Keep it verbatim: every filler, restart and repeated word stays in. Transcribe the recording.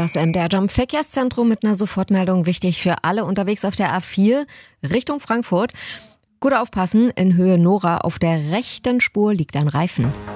Das M D R Jump Verkehrszentrum mit einer Sofortmeldung, wichtig für alle unterwegs auf der A vier Richtung Frankfurt. Gut aufpassen, in Höhe Nora auf der rechten Spur liegt ein Reifen.